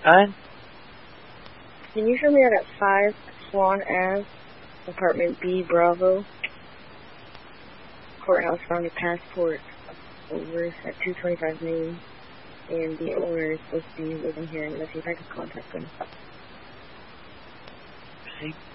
Alright. Can you show me that at 5 Swan Ave, apartment B, Bravo? Courthouse found a passport over at 225 Main, and the owner is supposed to be living here. Let's see if I can contact him. See?